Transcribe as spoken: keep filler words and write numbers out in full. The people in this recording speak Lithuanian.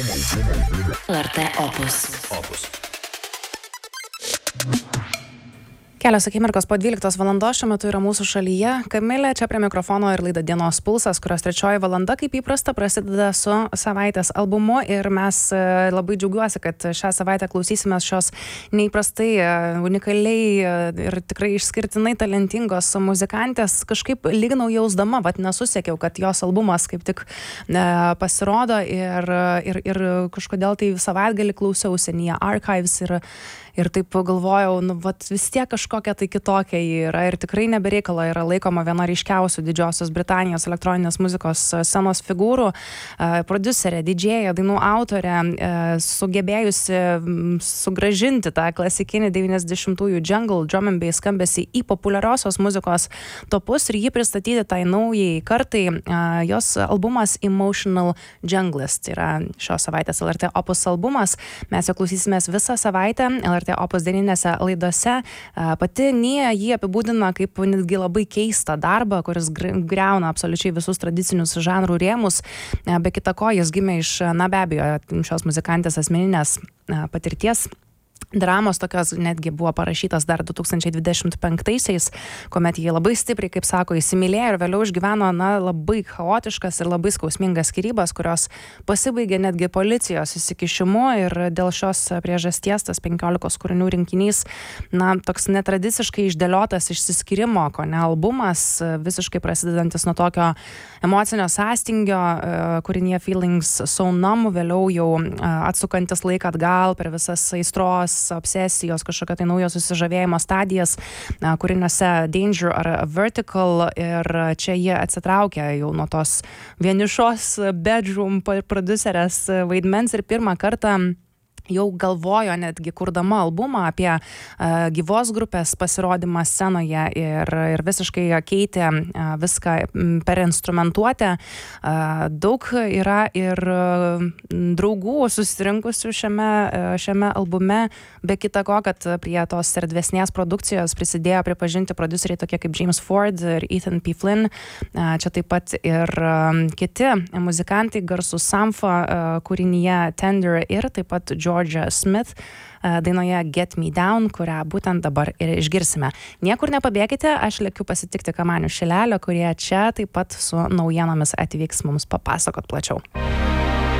L R T Opus. Opus. Kelios akimirkos po dvyliktos valandos šiuo metu yra mūsų šalyje. Kamilė, čia prie mikrofono ir laida Dienos pulsas, kurios trečioji valanda, kaip įprasta, prasideda su savaitės albumu ir mes labai džiaugiuosi, kad šią savaitę klausysimės šios neįprastai, unikaliai ir tikrai išskirtinai talentingos muzikantės. Kažkaip lyginau jausdama, vat nesusiekiau, kad jos albumas kaip tik e, pasirodo ir, ir, ir kažkodėl tai savaitgalį klausiausi Nia Archives ir Ir taip galvojau, nu, vat vis tiek kažkokia tai kitokia ji yra ir tikrai nebereikalo yra laikoma viena ryškiausių Didžiosios Britanijos elektroninės muzikos scenos figūrų, prodiuserė, didžėja, dainų autorė, sugebėjusi sugrąžinti tą klasikinį devyniasdešimtųjų jungle, drum and bass skambesį į populiariosios muzikos topus ir jį pristatyti tai naujai kartai. Jos albumas Emotional Junglist yra šios savaitės L R T Opus albumas. Mes jo klausysimės visą savaitę L R T Opus dieninėse laidose. Pati Nia jį apibūdina kaip netgi labai keistą darbą, kuris griauna absoliučiai visus tradicinius žanrų rėmus. Be kita ko, jis gimė iš, na be abejo, šios muzikantės asmeninės patirties. Dramos tokios netgi buvo parašytas dar du tūkstančiai dvidešimt penktaisiais, kuomet jie labai stipriai, kaip sako, įsimylėjo ir vėliau išgyveno na, labai chaotiškas ir labai skausmingas skyrybas, kurios pasibaigė netgi policijos įsikišimu ir dėl šios priežasties tas penkiolikos kūrinių rinkinys, na, toks netradiciškai išdėliotas išsiskyrimo, ko ne albumas, visiškai prasidedantis nuo tokio emocinio sąstingio, kūrinyje Feelings So Numb, vėliau jau atsukantis laiką atgal per visas aistros, obsesijos, kažkokia tai naujo susižavėjimo stadijas, kūriniuose Danger ar Vertical, ir čia jie atsitraukia jau nuo tos vienišos bedroom prodiuserės vaidmens ir pirmą kartą jau galvojo netgi kurdama albumą apie uh, gyvos grupės pasirodymą scenoje ir, ir visiškai keitė uh, viską per instrumentuotę. Uh, daug yra ir uh, draugų susirinkusių šiame, uh, šiame albume, be kita ko, kad prie tos erdvesnės produkcijos prisidėjo pripažinti prodiuseriai tokie kaip James Ford ir Ethan P. Flynn. Uh, čia taip pat ir uh, kiti muzikantai, garsų Sampha uh, kūrinyje Tender ir taip pat Georgia Smith dainoje Get Me Down, kurią būtent dabar ir išgirsime. Niekur nepabėkite, aš lėkiu pasitikti Kamanių Šilelio, kurie čia taip pat su naujienomis atvyks mums papasakot plačiau.